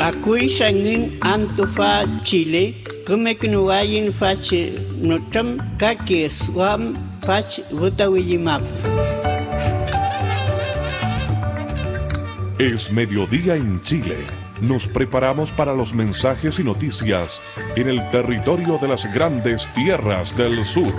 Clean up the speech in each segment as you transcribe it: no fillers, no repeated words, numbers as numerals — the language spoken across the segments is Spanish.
Akui sangin Antofa, Chile, Kumekinuayin Fach Notram Kaki Swam Fach Butawiyimap. Es mediodía en Chile. Nos preparamos para los mensajes y noticias en el territorio de las grandes tierras del sur.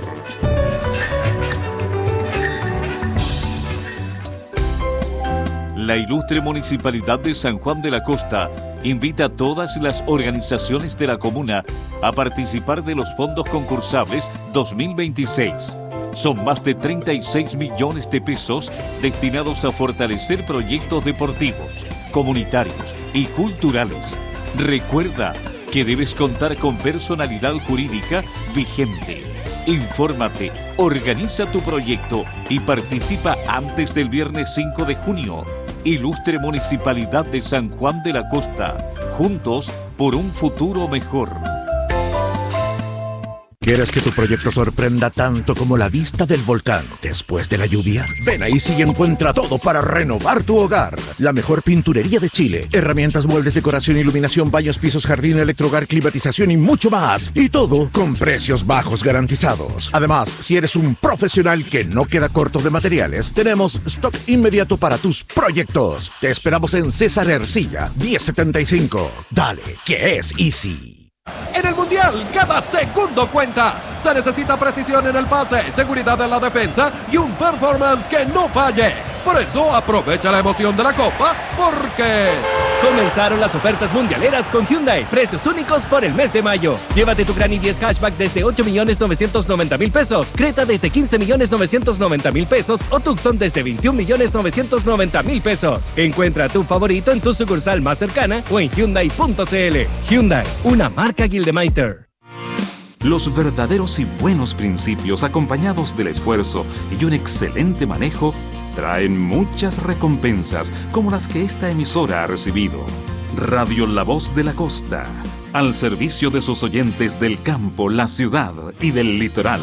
La ilustre Municipalidad de San Juan de la Costa invita a todas las organizaciones de la comuna a participar de los fondos concursables 2026. Son más de 36 millones de pesos destinados a fortalecer proyectos deportivos, comunitarios y culturales. Recuerda que debes contar con personalidad jurídica vigente. Infórmate, organiza tu proyecto y participa antes del viernes 5 de junio. Ilustre Municipalidad de San Juan de la Costa. Juntos por un futuro mejor. ¿Quieres que tu proyecto sorprenda tanto como la vista del volcán después de la lluvia? Ven a Easy y encuentra todo para renovar tu hogar. La mejor pinturería de Chile. Herramientas, muebles, decoración, iluminación, baños, pisos, jardín, electrohogar, climatización y mucho más. Y todo con precios bajos garantizados. Además, si eres un profesional que no queda corto de materiales, tenemos stock inmediato para tus proyectos. Te esperamos en César Ercilla, 1075. Dale, que es Easy. En el Mundial, cada segundo cuenta. Se necesita precisión en el pase, seguridad en la defensa y un performance que no falle. Por eso, aprovecha la emoción de la Copa, porque... Comenzaron las ofertas mundialeras con Hyundai. Precios únicos por el mes de mayo. Llévate tu Gran i10 Hatchback desde 8.990.000 pesos. Creta desde 15.990.000 pesos. O Tucson desde 21.990.000 pesos. Encuentra tu favorito en tu sucursal más cercana o en Hyundai.cl. Hyundai, una marca Gildemeister. Los verdaderos y buenos principios, acompañados del esfuerzo y un excelente manejo, traen muchas recompensas como las que esta emisora ha recibido. Radio La Voz de la Costa, al servicio de sus oyentes del campo, la ciudad y del litoral.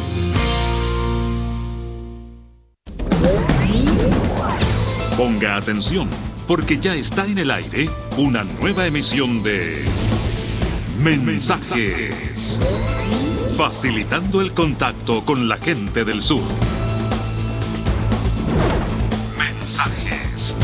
Ponga atención, porque ya está en el aire una nueva emisión de Mensajes, facilitando el contacto con la gente del sur. Mensajes.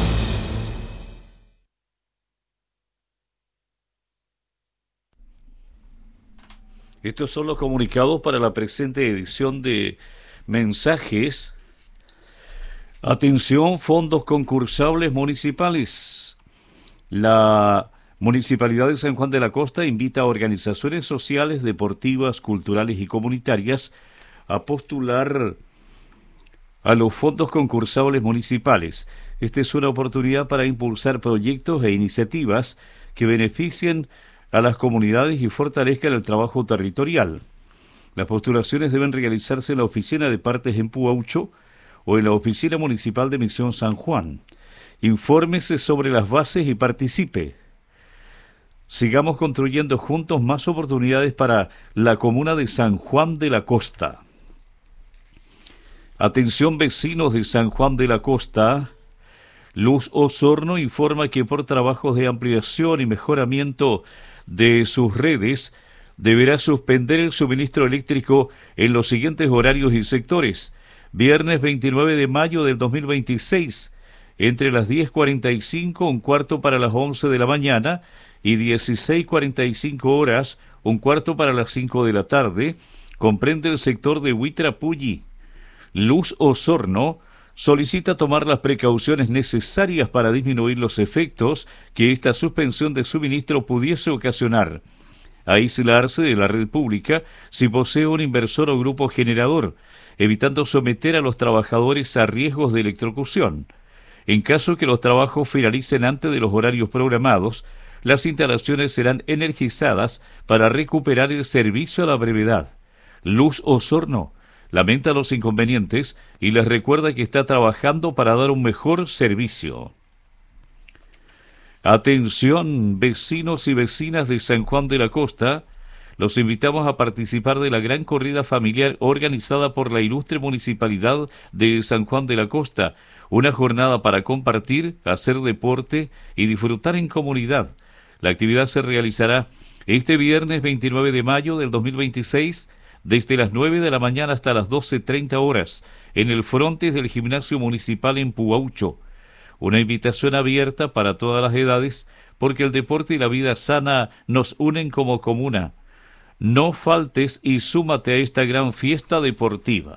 Estos son los comunicados para la presente edición de Mensajes. Atención, fondos concursables municipales. La Municipalidad de San Juan de la Costa invita a organizaciones sociales, deportivas, culturales y comunitarias a postular a los fondos concursables municipales. Esta es una oportunidad para impulsar proyectos e iniciativas que beneficien a las comunidades y fortalezcan el trabajo territorial. Las postulaciones deben realizarse en la oficina de partes en Puaucho o en la oficina municipal de Misión San Juan. Infórmese sobre las bases y participe. Sigamos construyendo juntos más oportunidades para la comuna de San Juan de la Costa. Atención, vecinos de San Juan de la Costa. Luz Osorno informa que por trabajos de ampliación y mejoramiento de sus redes deberá suspender el suministro eléctrico en los siguientes horarios y sectores. Viernes 29 de mayo del 2026, entre las 10:45, un cuarto para las 11 de la mañana, y 16:45 horas, un cuarto para las 5 de la tarde, comprende el sector de Huitrapulli. Luz Osorno solicita tomar las precauciones necesarias para disminuir los efectos que esta suspensión de suministro pudiese ocasionar. Aislarse de la red pública si posee un inversor o grupo generador, evitando someter a los trabajadores a riesgos de electrocución. En caso que los trabajos finalicen antes de los horarios programados, las instalaciones serán energizadas para recuperar el servicio a la brevedad. Luz Osorno lamenta los inconvenientes y les recuerda que está trabajando para dar un mejor servicio. Atención, vecinos y vecinas de San Juan de la Costa, los invitamos a participar de la gran corrida familiar organizada por la ilustre Municipalidad de San Juan de la Costa, una jornada para compartir, hacer deporte y disfrutar en comunidad. La actividad se realizará este viernes 29 de mayo del 2026 desde las 9 de la mañana hasta las 12:30 horas en el frontis del Gimnasio Municipal en Puaucho. Una invitación abierta para todas las edades porque el deporte y la vida sana nos unen como comuna. No faltes y súmate a esta gran fiesta deportiva.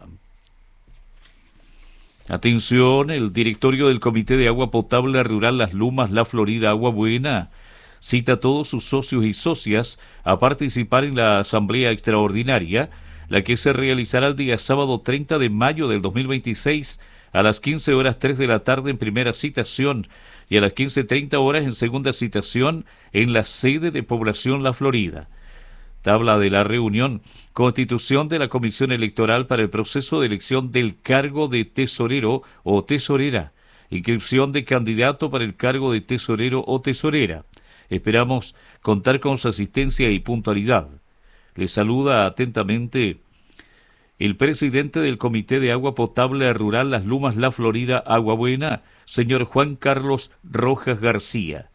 Atención, el directorio del Comité de Agua Potable Rural Las Lumas, La Florida, Agua Buena, cita a todos sus socios y socias a participar en la Asamblea Extraordinaria, la que se realizará el día sábado 30 de mayo del 2026 a las 15:03 de la tarde en primera citación y a las 15:30 horas en segunda citación en la sede de Población La Florida. Tabla de la reunión: constitución de la Comisión Electoral para el proceso de elección del cargo de tesorero o tesorera, inscripción de candidato para el cargo de tesorero o tesorera. Esperamos contar con su asistencia y puntualidad. Les saluda atentamente el presidente del Comité de Agua Potable Rural Las Lumas, La Florida, Agua Buena, señor Juan Carlos Rojas García.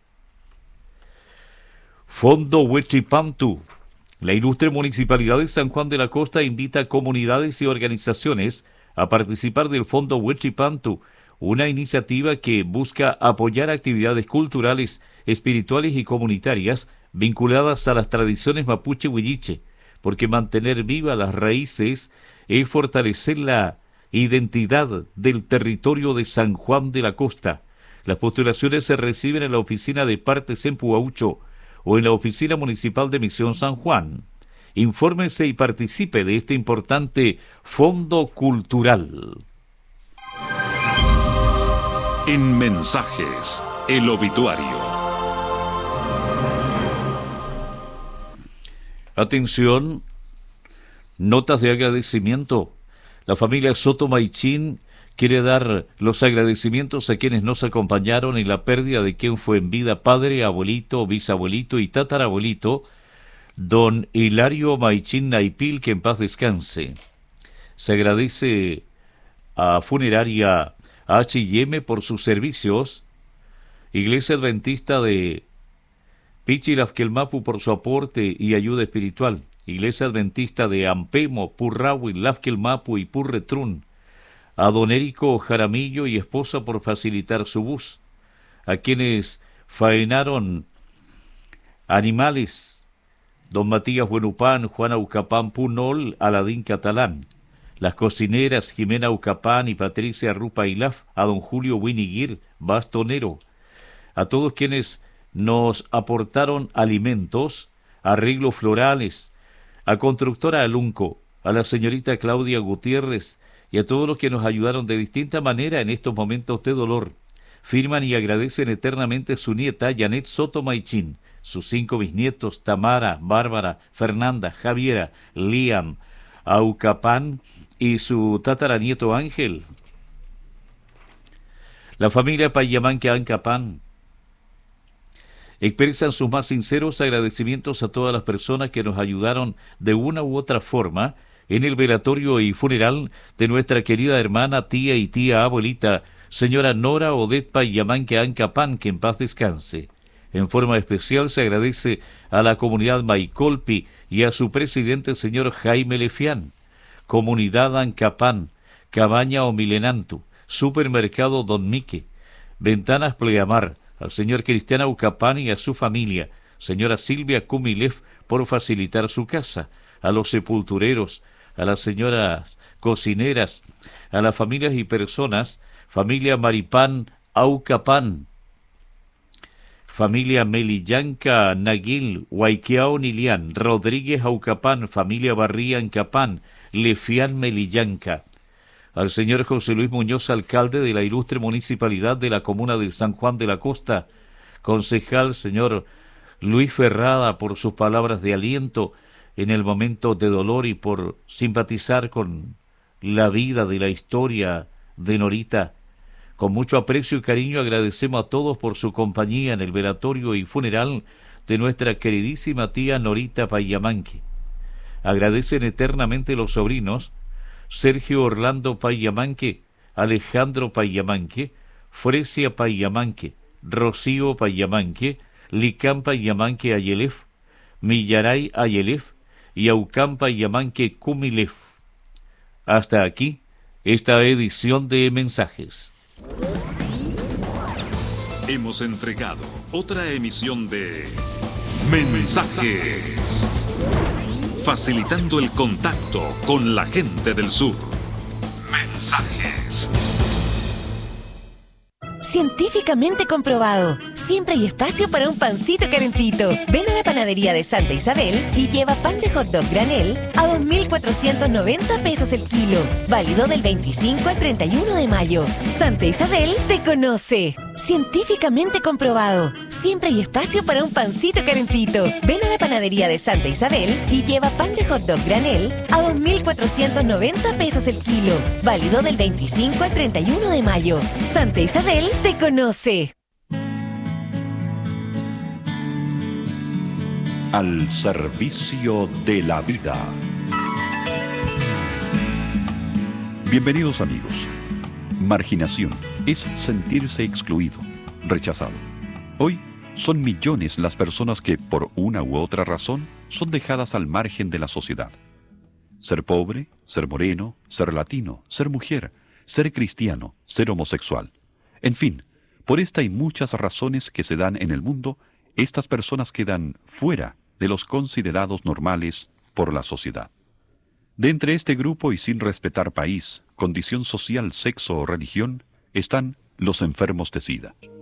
Fondo Huechipantu. La ilustre Municipalidad de San Juan de la Costa invita a comunidades y organizaciones a participar del Fondo Huechipantu, una iniciativa que busca apoyar actividades culturales, espirituales y comunitarias vinculadas a las tradiciones mapuche huilliche, porque mantener vivas las raíces es fortalecer la identidad del territorio de San Juan de la Costa. Las postulaciones se reciben en la oficina de partes en Puaucho o en la oficina municipal de Misión San Juan. Infórmese y participe de este importante fondo cultural. En mensajes, el obituario. Atención, notas de agradecimiento. La familia Soto Maichín quiere dar los agradecimientos a quienes nos acompañaron en la pérdida de quien fue en vida padre, abuelito, bisabuelito y tatarabuelito, don Hilario Maichín Naipil, que en paz descanse. Se agradece a Funeraria H&M por sus servicios, Iglesia Adventista de Pichilafquelmapu por su aporte y ayuda espiritual, Iglesia Adventista de Ampemo, Purrahuil, Lafquelmapu y Purretrún, a don Érico Jaramillo y esposa por facilitar su bus, a quienes faenaron animales, don Matías Buenupán, Juan Aucapán Punol, Aladín Catalán, las cocineras Jimena Aucapán y Patricia Rupa Ilaf, a don Julio Winiguir, bastonero, a todos quienes nos aportaron alimentos, arreglos florales, a Constructora Alunco, a la señorita Claudia Gutiérrez y a todos los que nos ayudaron de distinta manera en estos momentos de dolor. Firman y agradecen eternamente su nieta Janet Soto Maichín, sus 5 bisnietos Tamara, Bárbara, Fernanda, Javiera, Liam, Aucapán y su tataranieto Ángel. La familia Payamanque Ancapán expresan sus más sinceros agradecimientos a todas las personas que nos ayudaron de una u otra forma en el velatorio y funeral de nuestra querida hermana, tía y tía abuelita, señora Nora Odette Payamanque Ancapán, que en paz descanse. En forma especial se agradece a la comunidad Maicolpi y a su presidente, señor Jaime Lefián. Comunidad Ancapán, Cabaña Omilenantu, Supermercado Don Mique, Ventanas Pleamar, al señor Cristian Aucapán y a su familia, señora Silvia Kumilef, por facilitar su casa, a los sepultureros, a las señoras cocineras, a las familias y personas, familia Maripán Aucapán, familia Melillanca Naguil, Huayquiao Nilián, Rodríguez Aucapán, familia Barría Ancapán, Lefián Melillanca, al señor José Luis Muñoz, alcalde de la ilustre municipalidad de la comuna de San Juan de la Costa, concejal señor Luis Ferrada por sus palabras de aliento en el momento de dolor y por simpatizar con la vida de la historia de Norita. Con mucho aprecio y cariño agradecemos a todos por su compañía en el velatorio y funeral de nuestra queridísima tía Norita Payamanque. Agradecen eternamente los sobrinos Sergio Orlando Payamanque, Alejandro Payamanque, Fresia Payamanque, Rocío Payamanque, Licampa Yamanque Ayelef, Millaray Ayelef y Aucampa Yamanque Cumilef. Hasta aquí esta edición de Mensajes. Hemos entregado otra emisión de Mensajes, facilitando el contacto con la gente del sur. Mensajes. Científicamente comprobado. Siempre hay espacio para un pancito calentito. Ven a la panadería de Santa Isabel y lleva pan de hot dog granel a 2.490 pesos el kilo. Válido del 25 al 31 de mayo. Santa Isabel te conoce. Científicamente comprobado. Siempre hay espacio para un pancito calentito. Ven a la panadería de Santa Isabel y lleva pan de hot dog granel a 2.490 pesos el kilo. Válido del 25 al 31 de mayo. Santa Isabel te conoce. Al servicio de la vida. Bienvenidos amigos. Marginación es sentirse excluido, rechazado. Hoy son millones las personas que, por una u otra razón, son dejadas al margen de la sociedad. Ser pobre, ser moreno, ser latino, ser mujer, ser cristiano, ser homosexual. En fin, por esta y muchas razones que se dan en el mundo, estas personas quedan fuera de los considerados normales por la sociedad. De entre este grupo y sin respetar país, condición social, sexo o religión, están los enfermos de SIDA.